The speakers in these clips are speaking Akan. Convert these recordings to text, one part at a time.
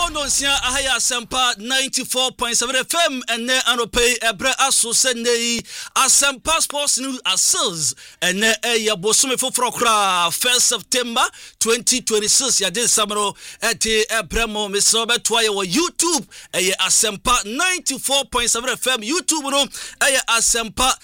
Nonsia Ahaya Asempa 94.7 FM and ne anope ebre aso senei Asempa Sports News Assils and ne ya bosume foforo kra 1st September 2026 ya de samro eti ebremo meso beto ya YouTube Asempa 94.7 FM YouTube no Asempa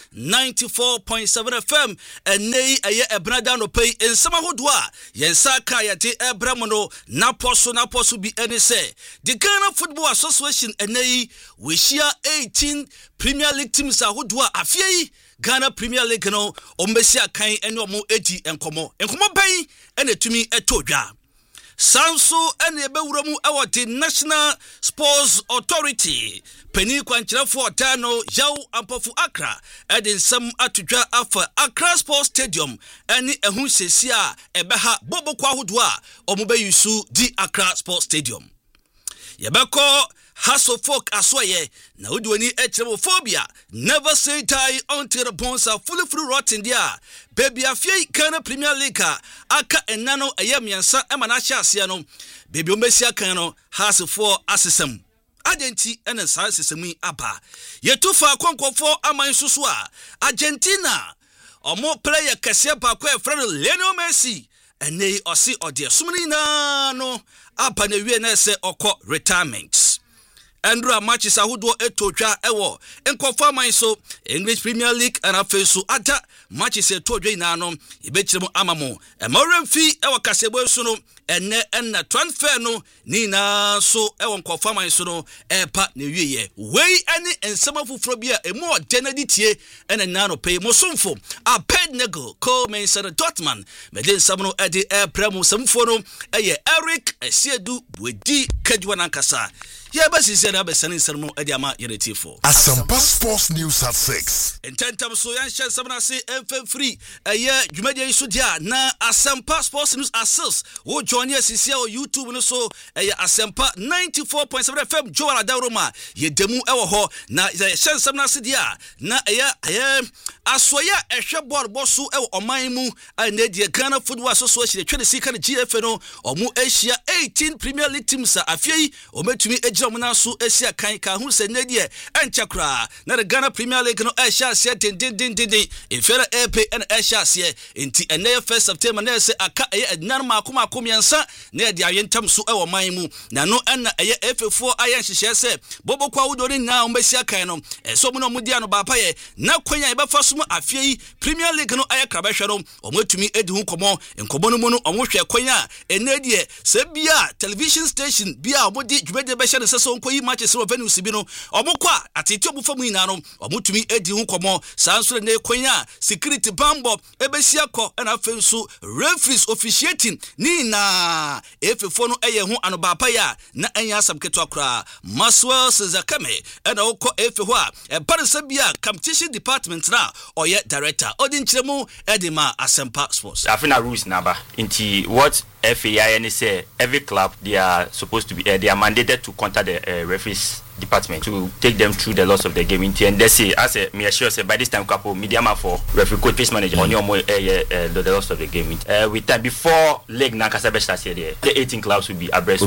94.7 FM and ne ebrada no pay ensama hodwa yensa ka ya te ebremo no naposo bi ene se the Ghana Football Association enei we share 18 Premier League teams ahodwa afie Ghana Premier League no ombesia kan ene omo edi enkomo bai ene tumi etodwa Sanso ene ebewura mu ewo the National Sports Authority Penny Kwanchirafo Otano Yaw Ampofu Accra edin sam atodwa afa Accra Sports Stadium ene ehun sesia ebeha bobo kwa hodwa omo be yusu di Accra Sports Stadium Yabako Hassle folk aswaye na udwani echemophobia never say die until the bones are fully rotten there baby afie Ghana Premier League aka enano ayemiansa emanacha asia no baby omesia kan no Hassle for asesem agenti ene sa asesemi aba yetufa konkofo aman susu a Argentina omo player kese ba kwa friend Lionel Messi ene osi ode sumni na no apa na wie na se okọ retirement Andrew matches ahodo etotwa ewo enkofa man so English Premier League and afesu ata matches etodwe na no ibekirem amamo emoremfi ewo kasebo su no enne transfer no ni na so ewo enkofa man so no epa na wieye wei ene ensema fufuro bia emu odenadi tie ene na no pay mosomfo Abednego Coleman Dortmund medin samno edi premu samfo no eye Eric Esiedu Bwedi Kajwana Nkasa Yeah, but she said, I'm sending some more Ediama Yeretifo. Asempa Sports News at 6. In 10 times, so young chance, I'm say FM free. A year, you made a sudia. Na Asempa Sports News Assils. Who join us is here on YouTube and so Asempa 94.7 FM. Joanna Daroma. Ye demu ewa ho. Na chance, I'm sidia. Na Aswaya Eshebor Bosu ewa Omaimu. And the Ghana Football Association. The 22nd GFNO. Omu Asia 18 Premier League teams. Afie. Ometumi Jomunasu Asia Kanka who said Nadia and Chakra. Now the Ghana Premier League no Asia said din in Fera Airpay and Asia se in and 1st September say aka nan makuma kumiansa near the Ayentam su ewa maimu na no and F4 Ayan she say Bobo kwa udoni na umbesia kano so muno mudiano bapaye na kwenya ebefa sumu afie Premier League no aya krabehwe no omotumi edi hu komo enkomo no mu no omohwe kwenya enedie se bia television station bia omodi dwumede besha so nkoyi matches no venue sibi no omokwa atete obufamu ina no omutumi edi hu komo sansure ne kwenya security bambo ebesia ko na afensu referees officiating ni na efefo no eye hu anobapa ya na anya asabketo akra Maswell Zakame na okọ efeho a parisabia competition department na oye director odinchiremu edima Asempa Sports afina rules number inti what FAI say every club they are supposed to be they are mandated to contact the referees department to take them through the loss of the game. And they say, as me assure say by this time, couple media man for referee coach face manager on your the loss of the game. With time before leg Nankasa Besta said the 18 clubs will be abreast.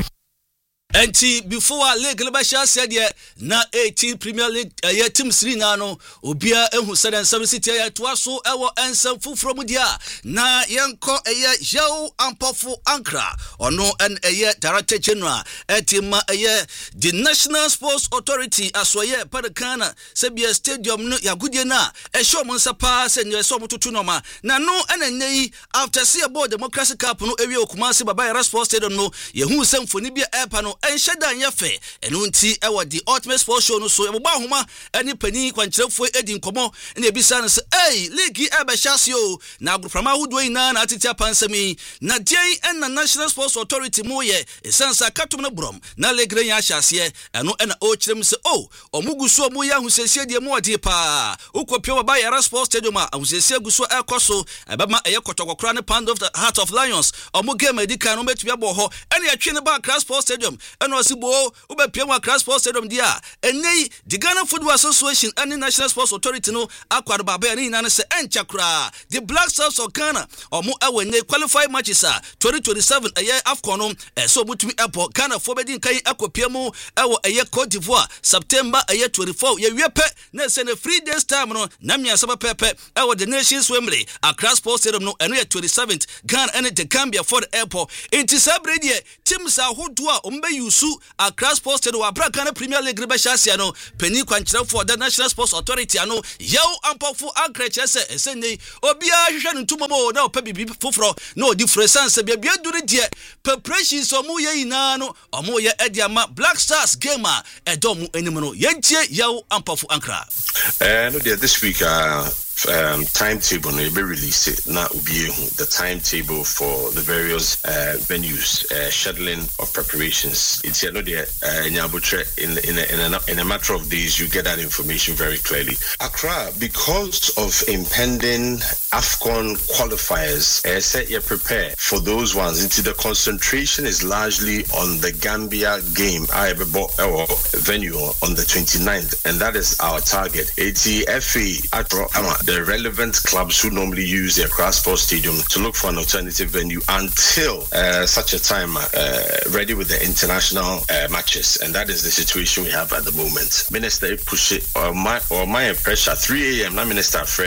And before League Lebasha said na 18 Premier League team 3 nano obia ehu said and 7 city twaso ewo ensem fufro dia na yenko Yaw Ampofu Accra ono en director general etima the National Sports Authority aswaye Padakana Sebia Stadium no yagudie na ehwo monsapa se nyeso motutu no ma na no enenei after see about Democracy Cup no ewie Okumasi Baba Sports Stadium no yehu semfoni bia epa no enhyedan yefe enu nti ewo the Ultimate Sports Show no so eboba homa eni pani kwankyerefo edi nkomo na ebisa no se league ebehasio na agroframa hudo ina na atitia pansami na dien en National Sports Authority moye esansa katom na brom na league nya hyase eno na o kyerem se omuguso mu ya husesie de mu odi pa ukopio Baba Yara Sports Stadium a husesie guso ekoso ebema kotokokra ne Pound of the Heart of Lions omu game edika no metu abo ho ene atwe ne ba Accra Sports Stadium ɛna ɔsibo wobɛpia mu Accra Sports Stadium dia ɛnei the Ghana Football Association and the National Sports Authority no akwado baba ne nyina se encha kra the Black Stars of Ghana omo ɛwɔ ne qualify matches 2027 ɛyɛ AFCON no so butumi ɛpɔ Ghana for bedin kan akopia mu ɛwɔ ɛyɛ Cote d'Ivoire September ɛyɛ 24 yɛ wie pɛ na se ne free days time no na mia sɛ pɛpɛ ɛwɔ the Nations Wembley Accra Sports Stadium no ɛno yɛ 27th Ghana and the Gambia for the airport enti sabre die teams ahodo a ombe yusu Accra Sports Stadium wa Ghana Premier League rebe shasia no pani kwankyerɛ for the National Sports Authority ano yaw ampofo ankreche se eseni obia hwehwɛ ntumomo na opa bibi foforo na odi fresanse bia duru die preparations omo ye ina no omo ye ediama Black Stars game a edom anim no yentie yaw ampofo ankra no this week timetable no be release it na obi the timetable for the various venues scheduling of preparations it's no there in a matter of days you get that information very clearly. Accra, because of impending AFCON qualifiers, say you prepare for those ones. Into the concentration is largely on the Gambia game venue on the 29th, and that is our target. ATFA the relevant clubs who normally use the Accra Sports Stadium to look for an alternative venue until such a time ready with the international matches, and that is the situation we have at the moment. Minister push it or my pressure 3 a.m. Now Minister Fred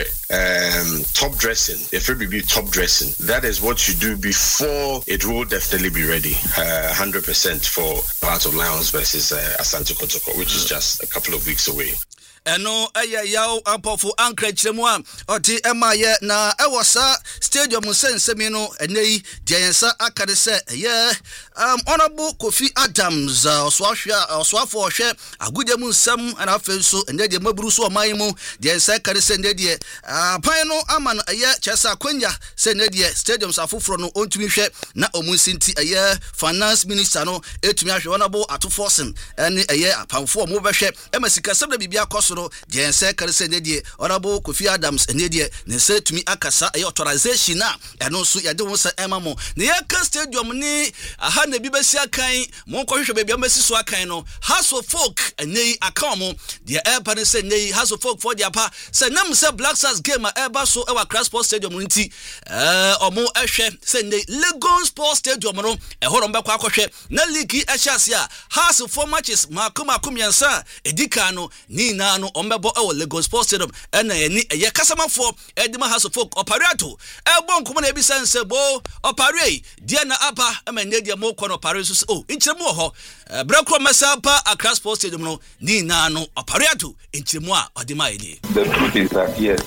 top dressing. If it be top dressing, that is what you do before it will definitely be ready 100% for Hearts of Lions versus Asante Kotoko, which is just a couple of weeks away. Eno yaw ampofo ankra kyeremu a oti emaye na ewosa stadium sensemi no enei diensa akade se ye honorable Kofi Adams oswafo hwe agudemu nsam ana afenso ene de maburu so oman mu diensa akade se ene de pan no aman ye chesa kwanya se ene de stadium safoforo no ontumi hwe na omunsinti ye finance minister no etumi ahwe honorable Atoforsen ene ye apanfo mo behwe emasika sebra bibia koso Jense Karese Nedie, Honorable Kofi Adams, Nedie, Nese to me Akasa, authorization now, and also Yadonsa Emamo. The Yaka Stadium ni a hand the Bibesia Kain, Monko baby Messi Swakaino, House of Folk, and nay Akamo, the airport said nay, House of Folk for the apa, say Nam said Black Stars game at Airbaso, our Accra Sports Stadium, Unity, or more Ashe, say nay, Legon Sports Stadium, a Horomba Kwakoshe, Neliki Ashasia, House of 4 matches, Makuma Kumiansa, Edikano, Nina. Ombebo Lagos Sports Stadium and ye kasama for Edima House of Folk operato bon kuma na ebisa nsebo opare dia na apa amenedia mo kono opare so inchiremu ho brakro masapa Accra Sports Stadium no ni na no operato inchiremu a odima eli. The truth is that yes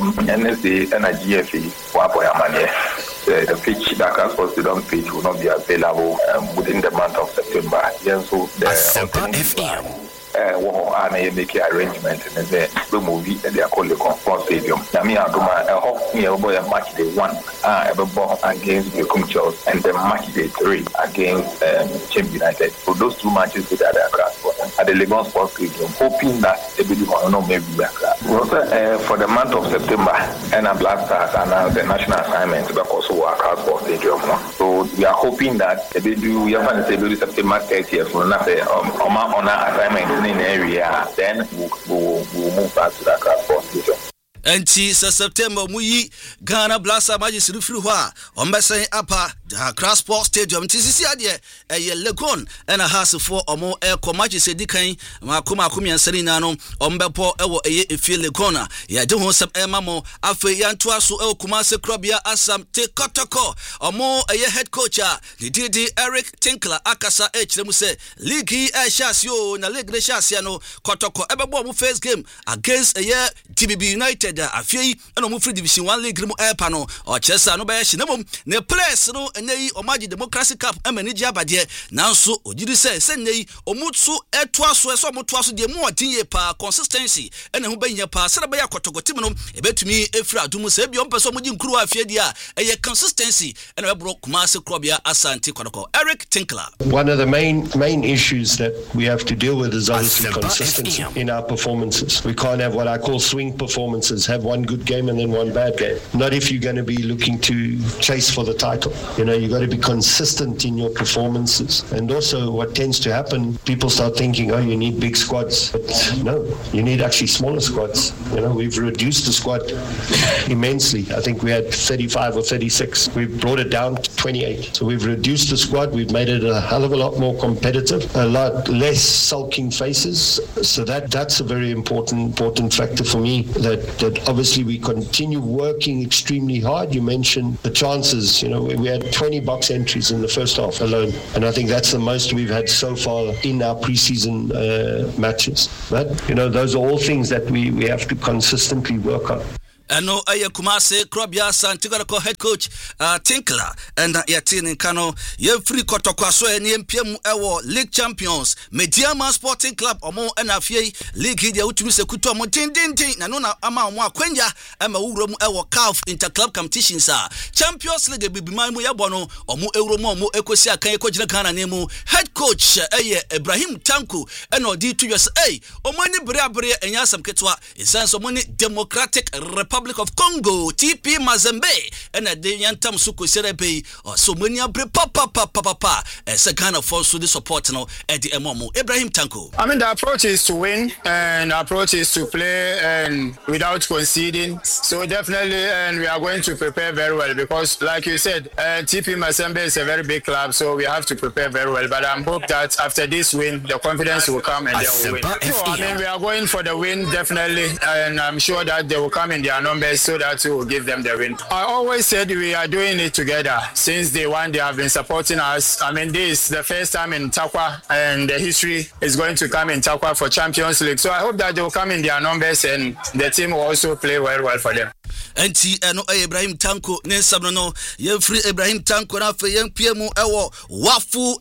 NSA and GFA waboyamane the pitch, the Accra Sports Stadium pitch will not be available within the month of September. Yes, so the and make arrangement and then the movie and they are called the Sports Stadium. Nami Aduma boy match day 1 against the Kumchos and then match day 3 against Champions United. So those 2 matches with the Accra Sports at the Lagos Sports Stadium, hoping that everybody will know maybe Accra. For the month of September, and a Black Stars announced the national assignment because of Accra Sports Stadium. So we are hoping that they do September 30th for on our assignment in area, then we'll move back to the Accra Sports Stadium. Enti September muyi Ghana Blasta Magis refri ho a ombesen apa Accra Sports Stadium tisisi ade Legon and a house for omo matches edikan makoma akomiansani na no ombepo ewo efie Legona ya de ho sam emamo afi yanto aso Kumase Krobia Asam te Kotoko omo head coach Didi Eric Tinkler akasa echiremu se league Shasio na league Shasia no Kotoko ebebo mu first game against TBB United afei eno mu free division 1 league mu airpa no o chesa no ba yahina ne place no enyi Omaji Democracy Cup amaniji abade nanso ogiri se nei omutsu etoaso eso omutoaso de mu odinye pa consistency ene ho banya pa sere ba yakotogotim no ebetumi efra adumu se bi ompeso muji nkuru afie dia eye consistency ene bebro Kumase Krobia Asante Kotoko. Eric Tinkler. One of the main issues that we have to deal with is obviously consistency in our performances. We can't have what I call swing performances, have one good game and then one bad game. Not if you're going to be looking to chase for the title. You got to be consistent in your performances. And also what tends to happen, people start thinking, oh, you need big squads. But no, you need actually smaller squads. We've reduced the squad immensely. I think we had 35 or 36. We've brought it down to 28. So we've reduced the squad. We've made it a hell of a lot more competitive, a lot less sulking faces. So that's a very important factor for me, that obviously we continue working extremely hard. You mentioned the chances. We had 20 box entries in the first half alone, and I think that's the most we've had so far in our preseason matches. But those are all things that we have to consistently work on. Eno aye Kumase Krobia Santigara head coach Tinkler and Yatin in Kano ye free kotokwaso eni MPM ewo League Champions Mediama Sporting Club omo enafie league dia utumi sekuto omo tin na no na ama omo akwanya ama wuro mu ewo CAF Interclub Competitions Champions League bibiman mu yabo no omo euro mu omo ekosi akan ekogina Ghana nemu head coach Ibrahim Tanko eno di to just omo ni bere enya asam ketwa isanso omo ni Democratic Republic of Congo TP Mazembe and a Yantam Suku Serebe or so many abre papa Ghana force to the support now at the Emomo Ibrahim Tanko. I mean, the approach is to win and the approach is to play and without conceding. So definitely, and we are going to prepare very well because, like you said, TP Mazembe is a very big club, so we have to prepare very well. But I hope that after this win, the confidence will come and they will win. So, I mean, we are going for the win definitely, and I'm sure that they will come in their numbers so that we will give them the win. I always said we are doing it together. Since day one, they have been supporting us. I mean, this is the first time in Takwa, and the history is going to come in Takwa for Champions League. So I hope that they will come in their numbers and the team will also play well for them. Enti Ibrahim Tanko ne sabno ye free Ibrahim Tanko na fe yen piemu ewo wafu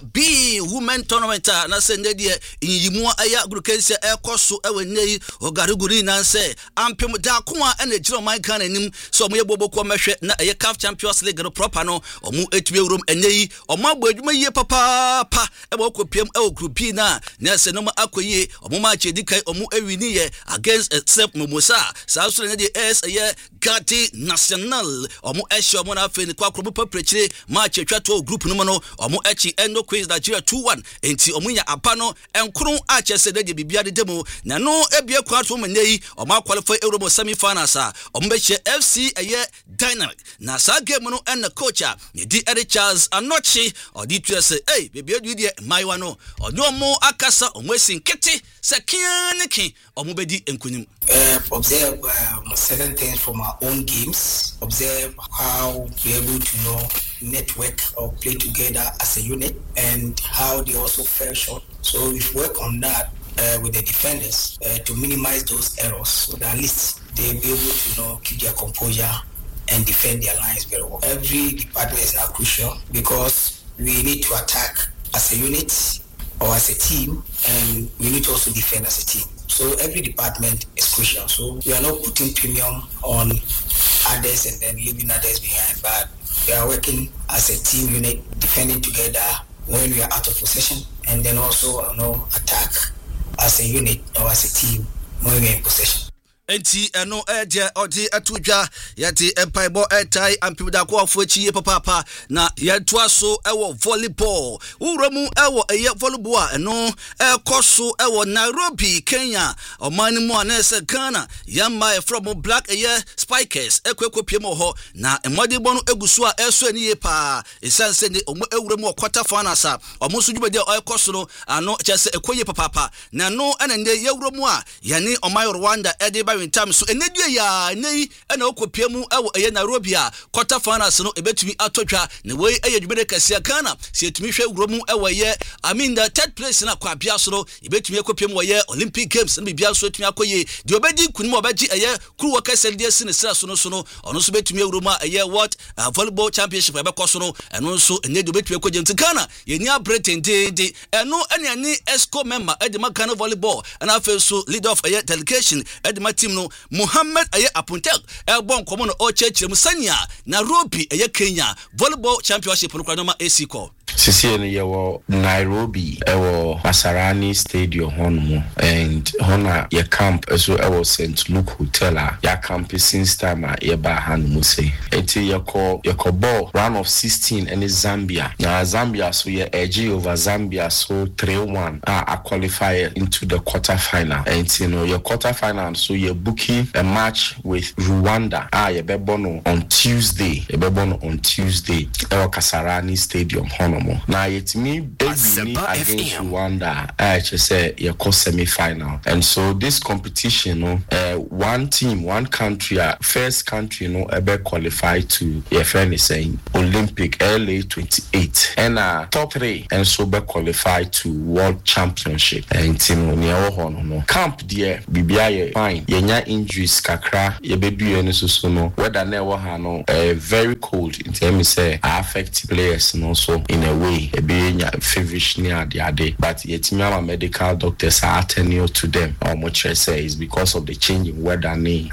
B women tournament na se ndedie yimu aya grukensia ekoso ewe nei ogaruguri na se ampem da kuma ene giro man kan anim so mo ye boboko mehwe na ye CAF Champions League no proper no omu etue wurum enei omo agbo adwuma yie papa e bo kopiem ewo group B na se no akoyie omo ma chedi kai omu ewini ye against except Momosa sa so ne de ye Gati National omo ehye omo na fe ni kwa krobo paprechire match etwa to group no no omo echi Endo Queens Nigeria 2-1 enti omo nya apa no enkron a chese de bibia de demo na no ebie kwa to omo nei omo qualify Euro semi finals omo be FC Dynamic na sa game no en coach di Eric Charles Anochi odi to say bibia du de maiwa no omo akasa omo esinkete se kianiki omo be di enkunim observe certain things from our own games, observe how we're able to network or play together as a unit and how they also fell short. So we work on that with the defenders to minimize those errors so that at least they'll be able to keep their composure and defend their lines very well. Every department is now crucial because we need to attack as a unit or as a team, and we need to also defend as a team. So every department is crucial. So we are not putting premium on others and then leaving others behind, but we are working as a team unit, defending together when we are out of possession, and then also attack as a unit or as a team when we are in possession. Enti eno odi atudwa yati empaibo etai ampida kwa afuachi papa na yetwa so ewo volleyball uramu ewo volleyball eno ekoso ewo Nairobi Kenya omani mu anese Ghana yamba from Black Spikers ekwekopiem ho na emodibon no egusu a eso ani pa esanse ni omo ewuramu quarter finals omo so dwubade ekoso no ano chese ekoye papa na no enende yewuramu a yani omai Rwanda ediba time so enedue ya nei ena okopiemu ewo Nairobi a quarter finals no ebetumi atotwa ne wei dwumede kase Ghana se etumi hwe wuromu ewo the third place na kwa bia so no ebetumi ekopiemu wo Olympic Games na bibia so etumi akoye de obedi kunmu obaji kruwa kase de sine sra so no ono so betumi wuromu a what volleyball championship ebekoso no eno so enedue betumi ekoje nti Ghana yeni abreten de eno ene ESCO member edema Ghana volleyball and afa so leader of delegation edema team no Muhammad Apuntek elbon komo no o chechire musania Nairobi Kenya volleyball championship no kwa no ma AC call Sisi no yewo Nairobi ewo Kasarani Stadium hono and hona ye camp eso ewo St. Luke Hotel ya camp since time ye ba hanu say enti ye ball round of 16 and Zambia. Now Zambia so ye edge over Zambia so 3-1 a qualify into the quarterfinal. And you know your quarterfinal so you're booking a match with Rwanda. Ye bebono on Tuesday. Ewo Kasarani Stadium honomo. Now it's me against Rwanda. I just say your semi-final. And so this competition, one team, one country, first country, ever qualify to your friend is saying Olympic LA 28. And top 3 and so be qualify to World Championship. And team on camp there, BBI fine. Yenya injuries kakra, ye baby and so no. Whether never hano very cold in terms say affect players and also in a way being feverish near the day. But yet medical doctors are attentive to them. How much I say is because of the changing weather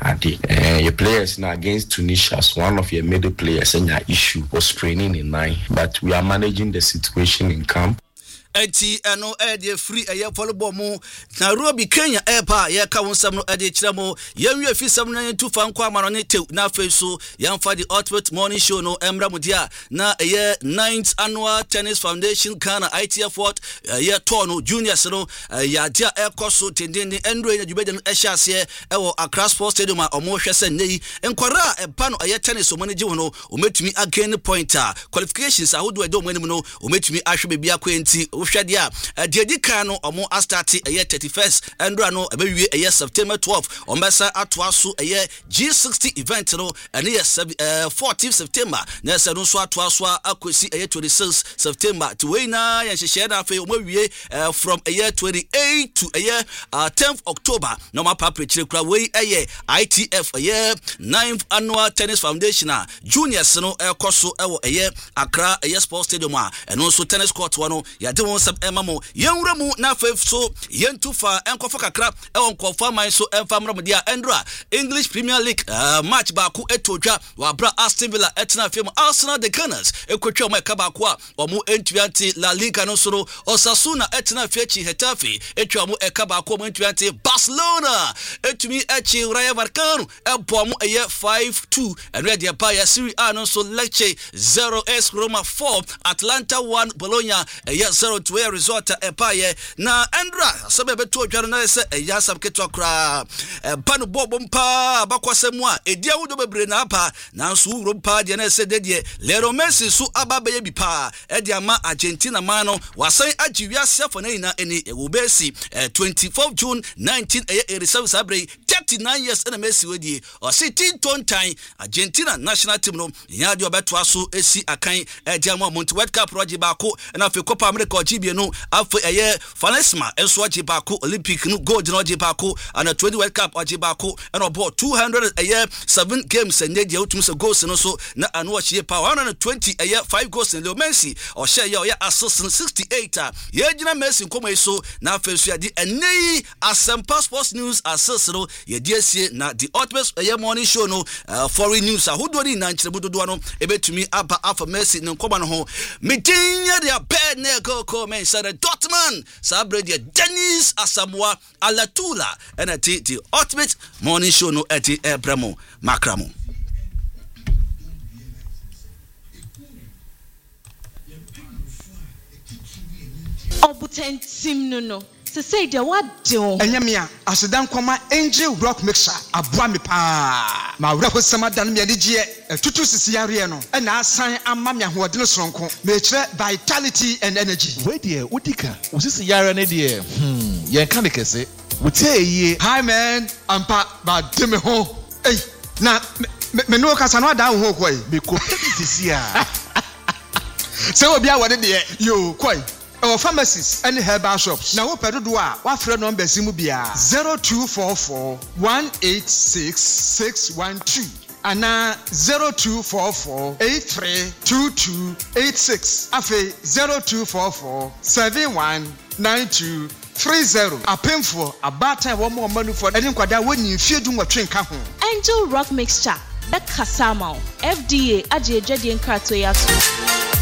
your players now against Tunisia, one of your middle players and your issue was spraining in 9. But we are managing the situation in camp. Eti eno ede free eye volleyball mu Nairobi Kenya airpa ye ka wonsam no ede kire mu yenwe fi 792 nkwa ma no ne tew na fe so yamfa the ultimate morning show no emra mu dia na eye 9th annual tennis foundation Ghana ITF World ye tour no juniors no ya dia ekoso tendende endro nya djubede no ehyiase ewo Accra Sports Stadium a omo hwese nei enkwara eba no eye tennis o manage wo no o metumi again pointer qualifications ahodo edo manim no o metumi ahwe bebia kwenti Shadia, Diedikan no omo astati a year 31st, Andra no a year September 12th, Ombasa Atwasu a year G60 event no and year 14th September, Nessa no swa twaswa akwesi a year 26th September to Wayna and Shishana Fe from a year 28 to a year 10th October. No ma papi chikra way a year ITF a year 9th annual tennis foundation juniors no koso a year Accra a year sports stadium and also tennis court one ya sub emamo yenwramu na fef so yentufa enkofa kakra enkofa man so enfamra dia endra English Premier League match baako etodwa wa bra Aston Villa etna fem Arsenal the Gunners ekotwa mo ekabako a omo entuante La Liga no soro Osasuna etna fechi Hetafe etwa mo ekabako mo entuante Barcelona etumi echi Rayo Vallecano ebo mo eye 5-2 and ready empire Serie A no so Lecce 0-S Roma 4 Atlanta 1 Bologna eye 0-2 resort epaye na Andra sabebe to dwaro na se eya sabketo kra panu bobompa abakwasemu a edia wudo bebre na apa na nso urompa de na se de Leo Messi su ababe bi pa edia ma Argentina mano wasan agiwiase afo na ina eni ewobesi 24 June 1987 sabre 39 years na Messi wedi o city tontan Argentina national team no nya de obeto aso esi akan edia ma Monte World Cup roji baako na fe Copa America GBA no afo eye Fanesma enso agi baako Olympic no gold no agi baako and 20 World Cup agi baako and about 200 eye 7 games and dey utum se goals no so na anu achie pa 120 eye 5 goals and Leo Messi o share ye assist 68 ye gina Messi nkomo so na afa so ade enei Asempa Sports News assist no ye die sie na the ultimate eye morning show no foreign news ahodori na nkyere budodo no ebetumi aba afa Messi nkomo no ho metinya dia bad ne go men said Dortmund sabredi Dennis Asamoah Alatula and the ultimate morning show no eti Ebramo Makramo Obuten sim no se say de what do enyamia asedan kwama Angel Rock Mixer aboa me pa ma wura hosama dan me de gie tutu sisi yare no na asan amma me ahodene sonko me kire vitality and energy we de udika usisi yare ne de yen kan de kese wutie hi man ampa ba de me ho ei na me no kasa no da ho koi me ko sisi a se obi a wode de yo koi our pharmacies and herbal shops. Now, what do what friend number Simubia 0244 186 612 and 0244 832286. Afe 0244 719230. A painful a bad time one more money for any quadra when you fear doing what train come home. Angel Rock Mixture. Bekasamo FDA Ajejedi Nkratoyato.